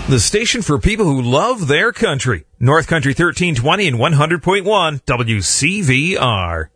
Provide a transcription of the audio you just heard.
The station for people who love their country. North Country 1320 and 100.1 WCVR.